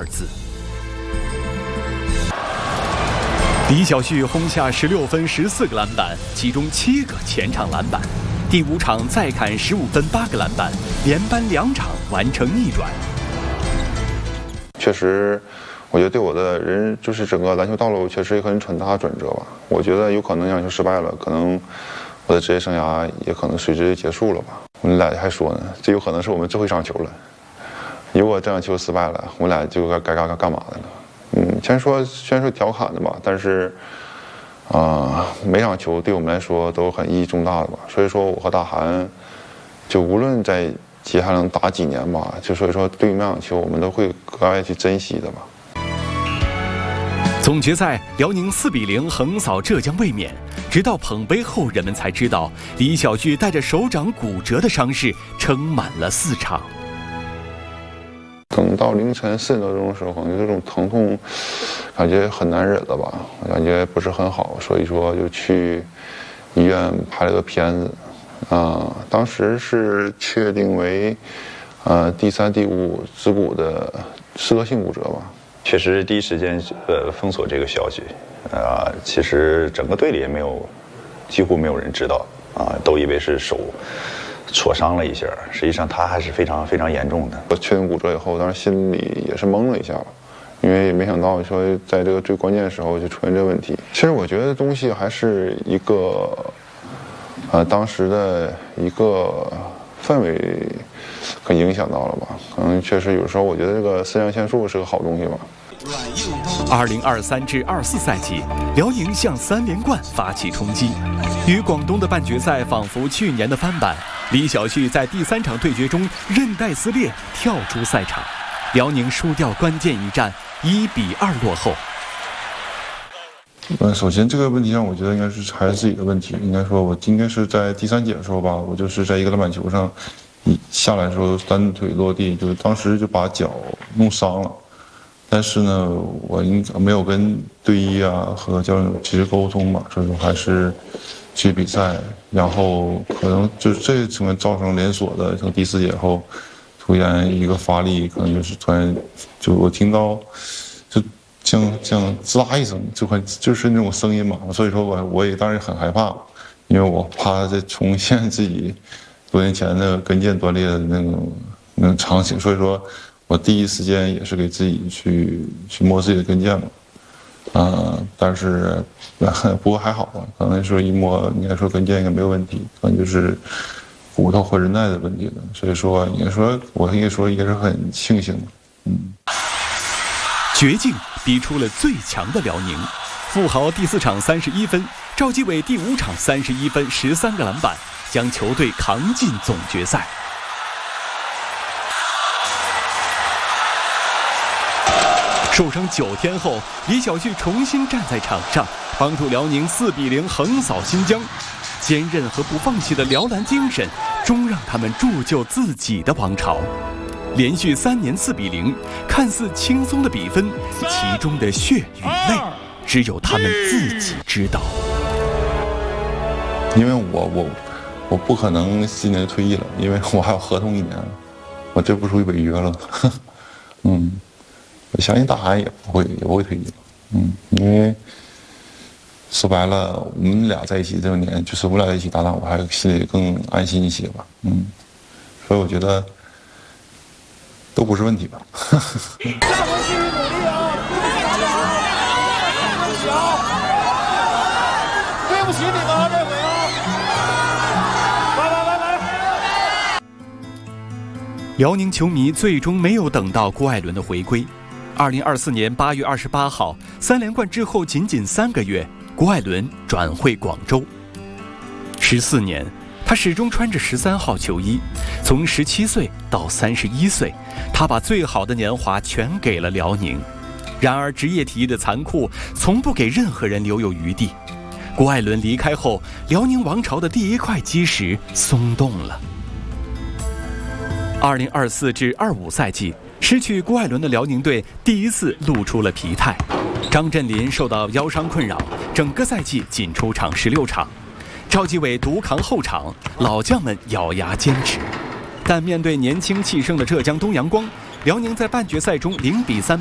二字。李晓旭轰下16分14个篮板，其中7个前场篮板。第5场再砍15分8个篮板，连扳2场完成逆转。 确实，我觉得对我的人就是整个篮球道路确实一个很大的转折吧。我觉得有可能篮球失败了，可能我的职业生涯也可能随之结束了吧。我们俩还说呢，这有可能是我们最后一场球了。如果这场球失败了，我俩就该干嘛的了。虽然说调侃的吧，但是每场球对我们来说都很意义重大的吧。所以说我和大韩，就无论在接下来能打几年吧，就所以说对于每场球我们都会格外去珍惜的吧。 总决赛，辽宁4比0横扫浙江卫冕。直到捧杯后，人们才知道李晓旭带着手掌骨折的伤势撑满了4场。 等到凌晨4点多钟的时候，可能这种疼痛感觉很难忍了吧，感觉不是很好，所以说就去医院拍了个片子。当时是确定为第3、第5指骨的失德性骨折吧。 确实第一时间封锁这个消息，其实整个队里也几乎没有人知道都以为是手挫伤了一下，实际上他还是非常非常严重的。 我确定骨折以后，当时心里也是懵了一下吧，因为也没想到说在这个最关键的时候就出现这个问题。其实我觉得东西还是一个当时的一个氛围给影响到了吧，可能确实有时候我觉得这个肾上腺素是个好东西吧。 2023至24赛季，辽宁向3连冠发起冲击。与广东的半决赛仿佛去年的翻版，李晓旭在第3场对决中韧带撕裂，跳出赛场。辽宁输掉关键一战，1比2落后。 首先这个问题上，我觉得应该是还是自己的问题。应该说，我应该是在第3节的时候吧，我就是在一个篮板球上，下来的时候单腿落地，就是当时就把脚弄伤了。但是呢，我没有跟队医和教练及时沟通嘛，所以说还是去比赛，然后可能就是这层面造成连锁的，从第4节后突然一个发力，可能就是突然就我听到就像滋啦一声，就是那种声音嘛，所以说我也当时很害怕，因为我怕再重现自己多年前的跟腱断裂的那种场景，所以说我第一时间也是给自己去摸自己的跟腱嘛，但是不过还好吧，可能说一摸应该说跟腱应该没有问题，可能就是骨头和韧带的问题了，所以说我应该说也是很庆幸的。 绝境逼出了最强的辽宁，富豪第4场31分，赵继伟第5场31分13个篮板，将球队扛进总决赛。受伤9天后，李晓旭重新站在场上，帮助辽宁4比0横扫新疆。坚韧和不放弃的辽篮精神，终让他们铸就自己的王朝。连续3年4比0，看似轻松的比分，其中的血与泪，只有他们自己知道。 因为我不可能今年退役了，因为我还有合同1年，我这不属于违约了。我相信大韩也不会退役了。因为说白了，我们俩在一起这么年，就是我们俩在一起搭档，我还心里更安心一些吧。所以我觉得都不是问题吧。 下回继续努力啊！对不起你们啊，这回啊！来！ 辽宁球迷最终没有等到郭艾伦的回归。2024年8月28号，3连冠之后仅仅3个月，郭艾伦转会广州。14年，他始终穿着13号球衣，从17岁到31岁，他把最好的年华全给了辽宁。然而，职业体育的残酷从不给任何人留有余地。郭艾伦离开后，辽宁王朝的第1块基石松动了。2024至25赛季，失去郭艾伦的辽宁队第一次露出了疲态。张镇麟受到腰伤困扰，整个赛季仅出场16场。赵继伟独扛后场，老将们咬牙坚持。但面对年轻气盛的浙江东阳光，辽宁在半决赛中0比3